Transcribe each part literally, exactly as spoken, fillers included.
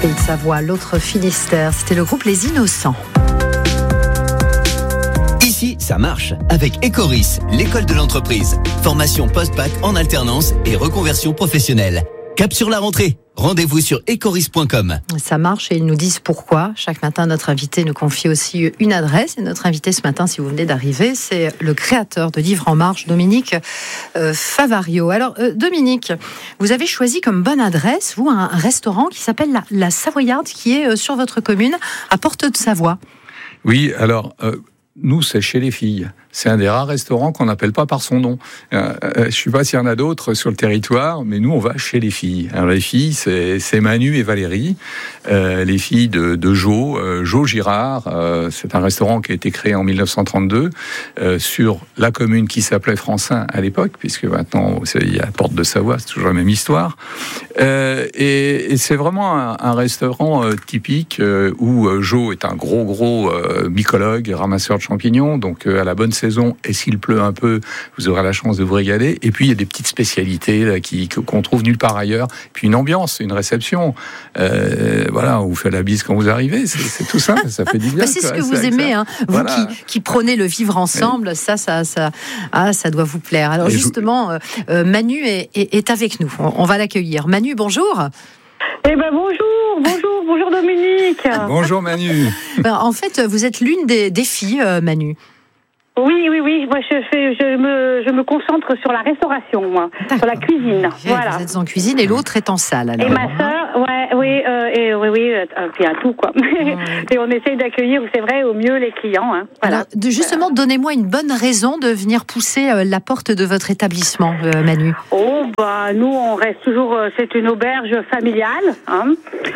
Pays de Savoie, l'autre Finistère. C'était le groupe Les Innocents. Ici, ça marche avec Ecoris, l'école de l'entreprise. Formation post-bac en alternance et reconversion professionnelle. Cap sur la rentrée. Rendez-vous sur ecoris point com. Ça marche et ils nous disent pourquoi. Chaque matin, notre invité nous confie aussi une adresse. Et notre invité ce matin, si vous venez d'arriver, c'est le créateur de Livre en Marche, Dominique euh, Favario. Alors, euh, Dominique, vous avez choisi comme bonne adresse, vous, un, un restaurant qui s'appelle la, la Savoyarde, qui est euh, sur votre commune, à Porte de Savoie. Oui, alors... Euh... Nous, c'est chez les filles. C'est un des rares restaurants qu'on n'appelle pas par son nom. Euh, euh, je ne sais pas s'il y en a d'autres sur le territoire, mais nous, on va chez les filles. Alors, les filles, c'est, c'est Manu et Valérie, euh, les filles de, de Jo, euh, Jo Girard. Euh, c'est un restaurant qui a été créé en dix-neuf cent trente-deux euh, sur la commune qui s'appelait Francin à l'époque, puisque maintenant, vous savez, il y a Porte de Savoie, c'est toujours la même histoire. Euh, et, et c'est vraiment un, un restaurant euh, typique euh, où euh, Jo est un gros, gros euh, mycologue, ramasseur de champignons, donc euh, à la bonne saison, et s'il pleut un peu, vous aurez la chance de vous régaler. Et puis il y a des petites spécialités là, qui, qu'on trouve nulle part ailleurs. Puis une ambiance, une réception. Euh, voilà, on vous fait la bise quand vous arrivez. C'est, c'est tout ça, ça fait du bien. Bah, c'est ce que vous aimez, hein. Vous voilà. qui, qui prenez le vivre ensemble, et... ça, ça, ça, ah, ça doit vous plaire. Alors et justement, je... euh, Manu est, est, est avec nous. On, on va l'accueillir. Manu, bonjour. Eh ben bonjour, bonjour, bonjour Dominique. Bonjour Manu. Ben, en fait, vous êtes l'une des, des filles, euh, Manu. Oui, oui, oui. Moi, je fais, je me, je me concentre sur la restauration, moi, D'accord. sur la cuisine. Okay, voilà. Vous êtes en cuisine et l'autre est en salle. Alors. Et ma sœur, ouais, oui, euh, et oui, oui, euh, puis à tout quoi. Ouais. Et on essaye d'accueillir, c'est vrai, au mieux les clients. Hein. Voilà. Alors, de, justement, voilà. donnez-moi une bonne raison de venir pousser euh, la porte de votre établissement, euh, Manu. Oh bah, nous, on reste toujours. Euh, c'est une auberge familiale. Hein.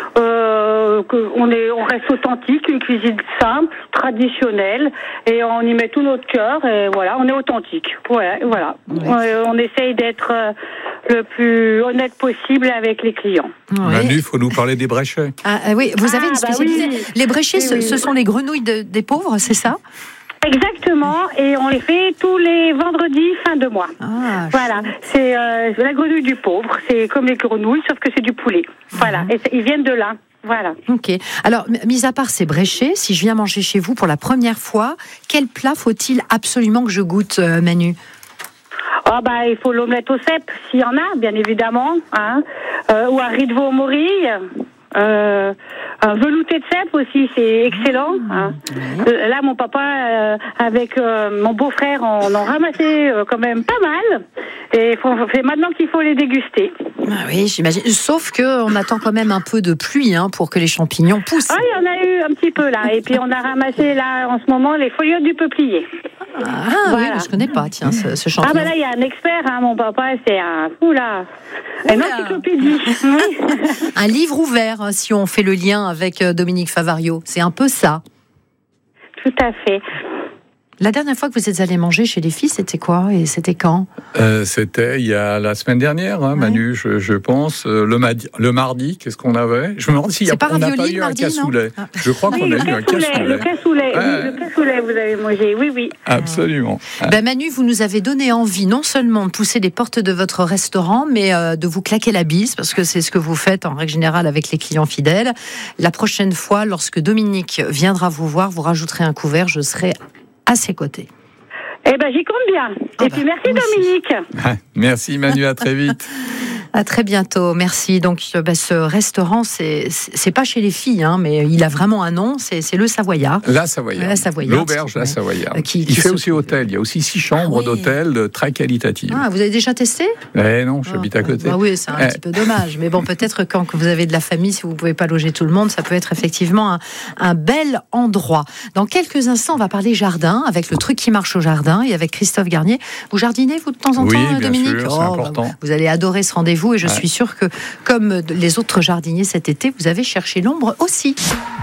Euh, que on est, on reste authentique, une cuisine simple, traditionnelle, et on y met tout notre cœur et voilà, on est authentique. Ouais, voilà. Oui. On, on essaye d'être euh, le plus honnête possible avec les clients. Oui. Manu, il faut nous parler des bréchets. Ah, oui, vous avez ah, une spécialité. Bah oui. Les bréchets, oui, ce, oui. ce sont les grenouilles de, des pauvres, c'est ça ? Exactement, et on les fait tous les vendredis fin de mois. Ah, voilà, c'est euh, la grenouille du pauvre, c'est comme les grenouilles, sauf que c'est du poulet. Mmh. Voilà, et ils viennent de là. Voilà. Ok. Alors, mis à part ces bréchets, si je viens manger chez vous pour la première fois, quel plat faut-il absolument que je goûte, euh, Manu ? Oh bah, il faut l'omelette au cèpe, s'il y en a, bien évidemment, hein, euh, ou un riz de veau aux morilles. Euh, un velouté de cèpe aussi, c'est excellent. Hein. Euh, là, mon papa, euh, avec euh, mon beau-frère, on en ramassait euh, quand même pas mal. Et faut, c'est maintenant qu'il faut les déguster. Ah oui, j'imagine. Sauf que on attend quand même un peu de pluie hein, pour que les champignons poussent. Ah, il y en a eu un petit peu là. Et puis on a ramassé là en ce moment les feuillottes du peuplier. Ah voilà. Oui, je connais pas. Tiens, ce, ce champignon. Ah ben là, il y a un expert. Hein, mon papa, c'est un oula, une encyclopédie. Oui. Un livre ouvert, si on fait le lien avec Dominique Favario. C'est un peu ça. Tout à fait. La dernière fois que vous êtes allé manger chez les filles, c'était quoi et c'était quand ? euh, C'était il y a la semaine dernière, hein, Manu, ouais. je, je pense. Euh, le, madi, le mardi, qu'est-ce qu'on avait ? Je me demande s'il y a, on n'a pas eu un cassoulet. Ah. Je crois oui, qu'on a eu un cassoulet. Le cassoulet, ouais. oui, le cassoulet, vous avez mangé, oui, oui. Absolument. Ah. Ben Manu, vous nous avez donné envie non seulement de pousser les portes de votre restaurant, mais euh, de vous claquer la bise, parce que c'est ce que vous faites en règle générale avec les clients fidèles. La prochaine fois, lorsque Dominique viendra vous voir, vous rajouterez un couvert, je serai à ses côtés. Eh ben, j'y compte bien. Et oh puis, bah, merci Dominique. Merci Manu, à très vite. À très bientôt, merci. Donc, bah, ce restaurant, c'est, c'est pas chez les filles, hein, mais il a vraiment un nom, c'est, c'est le Savoyard. La Savoyard. La Savoyard. L'auberge La Savoyard. Qui, il qui fait se... aussi hôtel. Il y a aussi six chambres ah, oui. d'hôtel très qualitatives. Ah, vous avez déjà testé ? Eh non, j'habite ah, à côté. Bah oui, c'est un eh. petit peu dommage. Mais bon, peut-être quand vous avez de la famille, si vous ne pouvez pas loger tout le monde, ça peut être effectivement un, un bel endroit. Dans quelques instants, on va parler jardin, avec le truc qui marche au jardin, et avec Christophe Garnier. Vous jardinez, vous, de temps en oui, temps, bien Dominique ? sûr, oh, c'est important. Bah, vous allez adorer ce rendez-vous, et je ouais. suis sûre que comme les autres jardiniers cet été, vous avez cherché l'ombre aussi.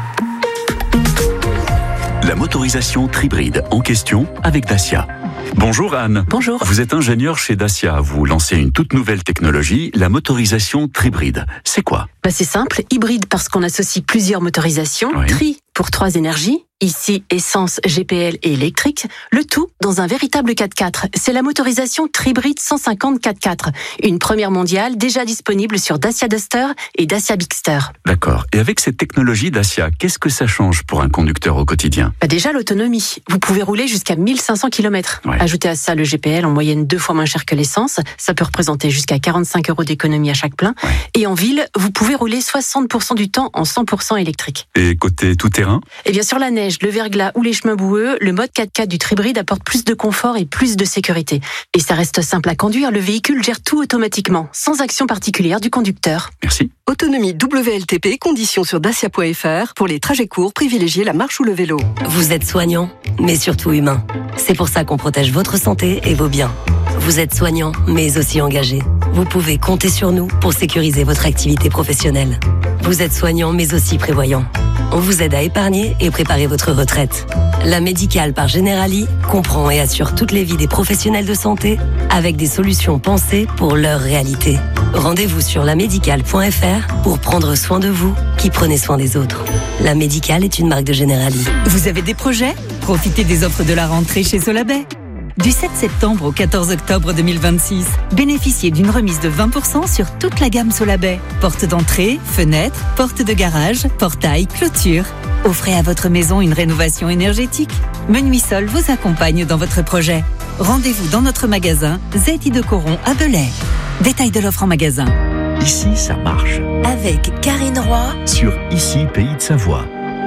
La motorisation Tribride en question avec Dacia. Bonjour Anne. Bonjour. Vous êtes ingénieur chez Dacia. Vous lancez une toute nouvelle technologie, la motorisation Tribride. C'est quoi ? Bah c'est simple, hybride parce qu'on associe plusieurs motorisations, Oui. tri pour trois énergies, ici essence, G P L et électrique, le tout dans un véritable quatre-quatre. C'est la motorisation Tribrid cent cinquante quatre-quatre, une première mondiale déjà disponible sur Dacia Duster et Dacia Bigster. D'accord. Et avec cette technologie Dacia, qu'est-ce que ça change pour un conducteur au quotidien ? Bah déjà l'autonomie, vous pouvez rouler jusqu'à mille cinq cents kilomètres. Ouais. Ajoutez à ça le G P L en moyenne deux fois moins cher que l'essence, ça peut représenter jusqu'à quarante-cinq euros d'économie à chaque plein. Ouais. Et en ville, vous pouvez rouler soixante pour cent du temps en cent pour cent électrique. Et côté tout-terrain ? Et bien sur la neige, le verglas ou les chemins boueux, le mode quatre-quatre du Tribrid apporte plus de confort et plus de sécurité. Et ça reste simple à conduire, le véhicule gère tout automatiquement, sans action particulière du conducteur. Merci. Autonomie W L T P, conditions sur dacia point f r. Pour les trajets courts, privilégiez la marche ou le vélo. Vous êtes soignant, mais surtout humain. C'est pour ça qu'on protège votre santé et vos biens. Vous êtes soignant, mais aussi engagé. Vous pouvez compter sur nous pour sécuriser votre activité professionnelle. Vous êtes soignant, mais aussi prévoyant. On vous aide à épargner et préparer votre retraite. La Médicale par Generali comprend et assure toutes les vies des professionnels de santé avec des solutions pensées pour leur réalité. Rendez-vous sur la médicale point f r pour prendre soin de vous qui prenez soin des autres. La Médicale est une marque de Generali. Vous avez des projets ? Profitez des offres de la rentrée chez Solabay. Du sept septembre au quatorze octobre deux mille vingt-six, bénéficiez d'une remise de vingt pour cent sur toute la gamme Solabay. Porte d'entrée, fenêtres, porte de garage, portail, clôture. Offrez à votre maison une rénovation énergétique. Menuisol vous accompagne dans votre projet. Rendez-vous dans notre magasin Z I de Coron à Belay. Détail de l'offre en magasin. Ici, ça marche. Avec Karine Roy Sur Ici, Pays de Savoie.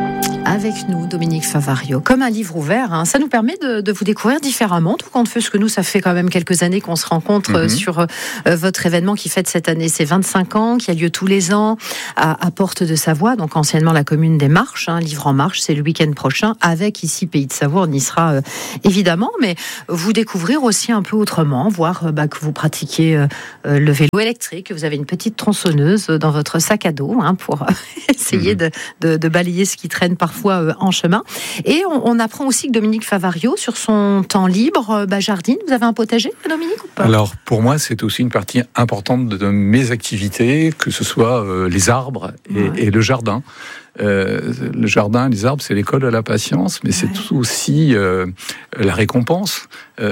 Avec nous, Dominique Favario, comme un livre ouvert. Hein. Ça nous permet de, de vous découvrir différemment, tout compte fait, parce que nous, ça fait quand même quelques années qu'on se rencontre mm-hmm. sur euh, votre événement qui fête cette année ses vingt-cinq ans, qui a lieu tous les ans à, à Porte de Savoie, donc anciennement la commune des Marches. Hein. Livre en Marche, c'est le week-end prochain, avec ici Pays de Savoie, on y sera euh, évidemment, mais vous découvrir aussi un peu autrement, voir euh, bah, que vous pratiquez euh, le vélo électrique, que vous avez une petite tronçonneuse dans votre sac à dos hein, pour euh, essayer mm-hmm. de, de, de balayer ce qui traîne parfois en chemin. Et on, on apprend aussi que Dominique Favario, sur son temps libre, bah, jardine. Vous avez un potager, Dominique, ou pas ? Alors, pour moi, c'est aussi une partie importante de, de mes activités, que ce soit euh, les arbres et, ouais. et le jardin. Euh, le jardin, les arbres, c'est l'école de la patience, mais c'est ouais. aussi euh, la récompense.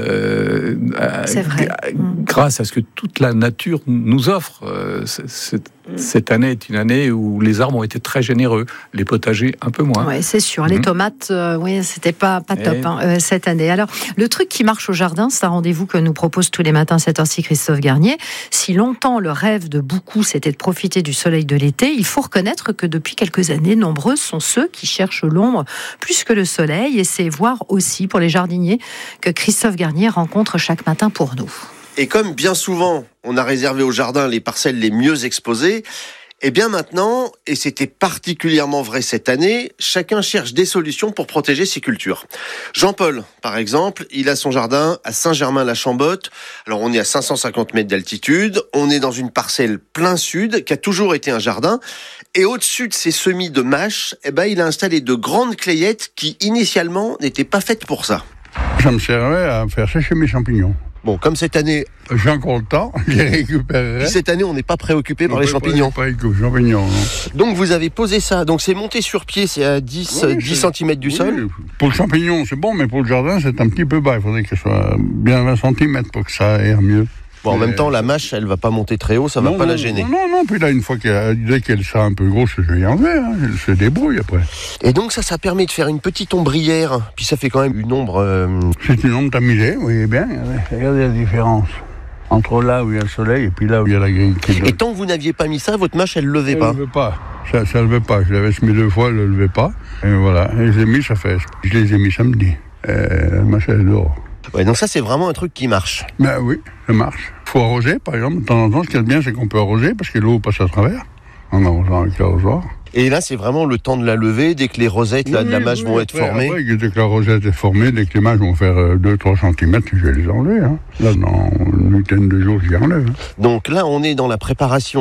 Euh, c'est vrai. G- grâce à ce que toute la nature nous offre. Euh, c'est, c'est, cette année est une année où les arbres ont été très généreux, les potagers un peu moins. Oui, c'est sûr. Les mmh. tomates, euh, oui, c'était pas, pas top et... hein, euh, cette année. Alors, le truc qui marche au jardin, c'est un rendez-vous que nous propose tous les matins à cette heure-ci Christophe Garnier. Si longtemps le rêve de beaucoup, c'était de profiter du soleil de l'été, il faut reconnaître que depuis quelques années, nombreux sont ceux qui cherchent l'ombre plus que le soleil, et c'est voir aussi pour les jardiniers que Christophe Garnier rencontre chaque matin pour nous. Et comme bien souvent, on a réservé au jardin les parcelles les mieux exposées, et bien maintenant, et c'était particulièrement vrai cette année, chacun cherche des solutions pour protéger ses cultures. Jean-Paul, par exemple, il a son jardin à Saint-Germain-la-Chambotte. Alors on est à cinq cent cinquante mètres d'altitude, on est dans une parcelle plein sud qui a toujours été un jardin. Et au-dessus de ces semis de mâches, eh ben, il a installé de grandes clayettes qui, initialement, n'étaient pas faites pour ça. Ça me servait à faire sécher mes champignons. Bon, comme cette année... J'ai encore le temps, je les récupérerai. Cette année, on n'est pas préoccupé par les champignons. Pas avec les champignons, non. Donc, vous avez posé ça. Donc, c'est monté sur pied, c'est à dix, oui, dix centimètres du oui, sol. Pour le champignon, c'est bon, mais pour le jardin, c'est un petit peu bas. Il faudrait que ce soit bien vingt centimètres pour que ça aère mieux. Bon, en même temps, la mâche, elle va pas monter très haut, ça va non, pas non, la gêner. Non, non, non, puis là, une fois qu'elle, dès qu'elle sera un peu grosse, je vais y enlever, hein, elle se débrouille après. Et donc ça, ça permet de faire une petite ombrière, puis ça fait quand même une ombre... Euh... C'est une ombre tamisée, vous voyez bien, regardez la différence. Entre là où il y a le soleil et puis là où il y a la grille. Et tant que vous n'aviez pas mis ça, votre mâche, elle levait pas. Elle levait pas, ça, ça levait pas, je l'avais mis deux fois, elle ne levait pas, et voilà, et je les ai mis, ça fait, je les ai mis samedi, et la mâche, elle est dehors. Ouais, donc ça, c'est vraiment un truc qui marche. Ben oui, ça marche. Il faut arroser, par exemple. De temps en temps, ce qui est bien, c'est qu'on peut arroser parce que l'eau passe à travers, en arrosant avec l'arrosoir. Et là, c'est vraiment le temps de la lever, dès que les rosettes là, oui, de la mâche oui, vont après, être formées. Après, dès que la rosette est formée, dès que les mâches vont faire deux à trois centimètres, je vais les enlever. Hein. Là, dans une huitaine de jours, j'y enlève. Hein. Donc là, on est dans la préparation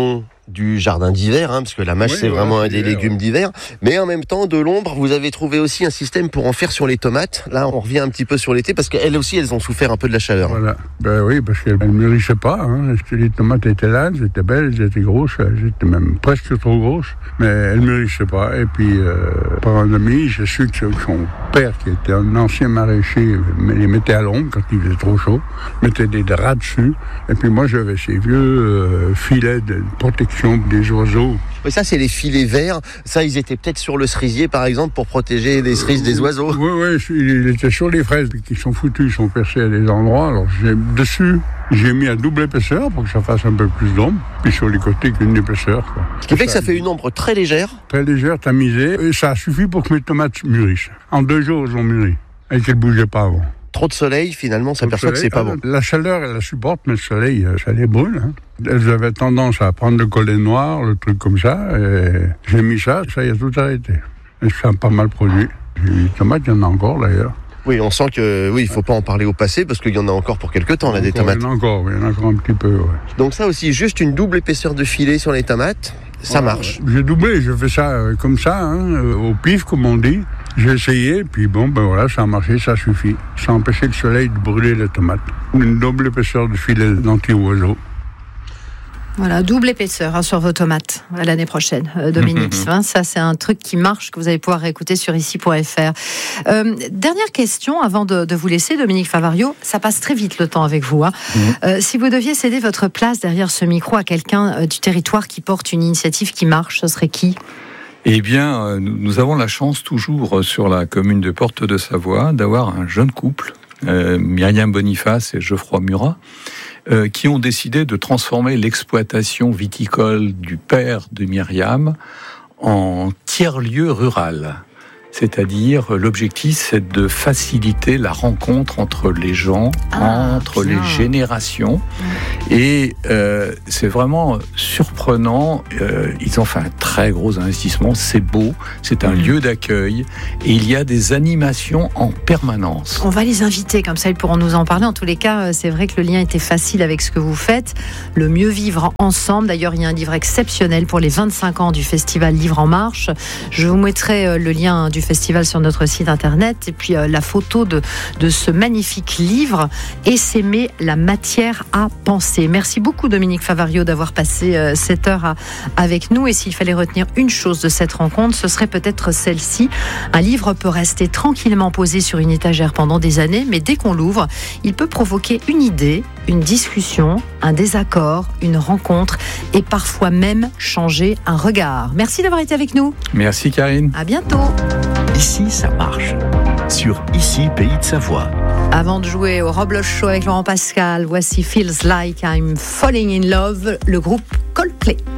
du jardin d'hiver, hein, parce que la mâche, oui, c'est voilà, vraiment un des légumes d'hiver. Mais en même temps, de l'ombre, vous avez trouvé aussi un système pour en faire sur les tomates. Là, on revient un petit peu sur l'été, parce qu'elles aussi, elles ont souffert un peu de la chaleur. Voilà. Ben oui, parce qu'elles ne mûrissaient pas. Hein. Les tomates étaient là, elles étaient belles, elles étaient grosses, elles étaient même presque trop grosses, mais elles ne mûrissaient pas. Et puis, euh, par un ami, j'ai su que son père, qui était un ancien maraîcher, les mettait à l'ombre quand il faisait trop chaud, mettait des draps dessus. Et puis moi, j'avais ces vieux euh, filets de protection des oiseaux. Mais ça, c'est les filets verts. Ça, ils étaient peut-être sur le cerisier, par exemple, pour protéger les cerises des oiseaux. Oui, oui, ils étaient sur les fraises, qui sont foutus, ils sont percés à des endroits. Alors, j'ai, dessus, j'ai mis à double épaisseur pour que ça fasse un peu plus d'ombre. Puis sur les côtés, qu'une épaisseur. Quoi. Ce qui fait que ça fait une ombre très légère. Très légère, tamisée. Et ça suffit pour que mes tomates mûrissent. En deux jours, elles ont mûri. Et qu'elles ne bougeaient pas avant. Trop de soleil, finalement, on s'aperçoit que c'est pas bon. La chaleur, elle la supporte, mais le soleil, ça les brûle. Hein. Elles avaient tendance à prendre le collet noir, le truc comme ça. Et j'ai mis ça, ça y a tout arrêté. Et ça a pas mal produit. Les tomates, il y en a encore d'ailleurs. Oui, on sent que oui, il faut pas en parler au passé parce qu'il y en a encore pour quelques temps là, encore, des tomates. Il y en a encore, il y en a encore un petit peu. Ouais. Donc ça aussi, juste une double épaisseur de filet sur les tomates, ça voilà, marche. J'ai doublé, je fais ça euh, comme ça, hein, euh, au pif comme on dit. J'ai essayé, puis bon, ben voilà, ça a marché, ça suffit. Ça a empêché le soleil de brûler les tomates. Une double épaisseur de filet d'anti-oiseaux. Voilà, double épaisseur hein, sur vos tomates à l'année prochaine, euh, Dominique. Hein, ça, c'est un truc qui marche, que vous allez pouvoir écouter sur ici point f r. Euh, dernière question, avant de, de vous laisser, Dominique Favario. Ça passe très vite le temps avec vous. Hein. Mmh. Euh, si vous deviez céder votre place derrière ce micro à quelqu'un euh, du territoire qui porte une initiative qui marche, ce serait qui ? Eh bien, euh, nous avons la chance toujours euh, sur la commune de Porte-de-Savoie d'avoir un jeune couple, euh, Myriam Boniface et Geoffroy Murat, Euh, qui ont décidé de transformer l'exploitation viticole du père de Myriam en tiers-lieu rural. C'est-à-dire, l'objectif, c'est de faciliter la rencontre entre les gens, ah, entre bien. les générations. Mmh. Et euh, c'est vraiment surprenant. Euh, ils ont fait un très gros investissement. C'est beau. C'est un mmh. lieu d'accueil. Et il y a des animations en permanence. On va les inviter, comme ça ils pourront nous en parler. En tous les cas, c'est vrai que le lien était facile avec ce que vous faites. Le mieux vivre ensemble. D'ailleurs, il y a un livre exceptionnel pour les vingt-cinq ans du festival Livre en Marche. Je vous mettrai le lien du festival sur notre site internet et puis euh, la photo de, de ce magnifique livre Essaimer la matière à penser. Merci beaucoup Dominique Favario d'avoir passé euh, cette heure à, avec nous, et s'il fallait retenir une chose de cette rencontre, ce serait peut-être celle-ci. Un livre peut rester tranquillement posé sur une étagère pendant des années, mais dès qu'on l'ouvre, il peut provoquer une idée, une discussion, un désaccord, une rencontre et parfois même changer un regard. Merci d'avoir été avec nous. Merci Karine. À bientôt. Ici, ça marche. Sur Ici, Pays de Savoie. Avant de jouer au Robles Show avec Laurent Pascal, voici Feels Like I'm Falling in Love, le groupe Coldplay.